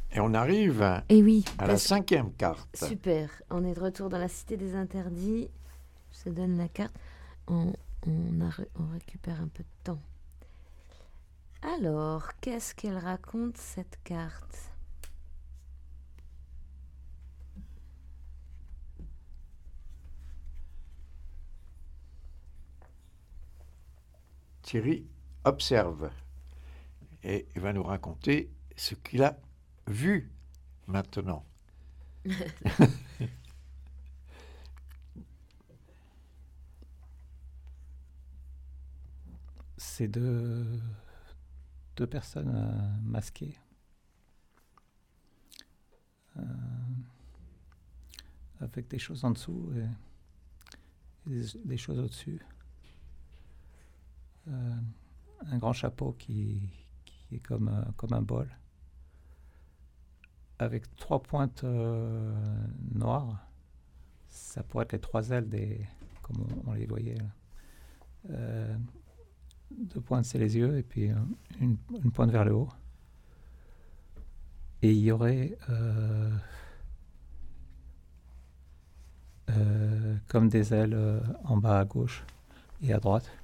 Et on arrive Et oui, à la cinquième carte. super. On est de retour dans la cité des interdits. Je te donne la carte. On récupère un peu de temps. Alors, qu'est-ce qu'elle raconte cette carte? Thierry observe et il va nous raconter ce qu'il a vu maintenant. C'est deux personnes masquées. Avec des choses en dessous et des choses au-dessus. Un grand chapeau qui est comme un bol, avec 3 pointes noires. Ça pourrait être les 3 ailes, comme on les voyait là. 2 pointes, c'est les yeux, et puis une pointe vers le haut. Et il y aurait comme des ailes en bas à gauche et à droite.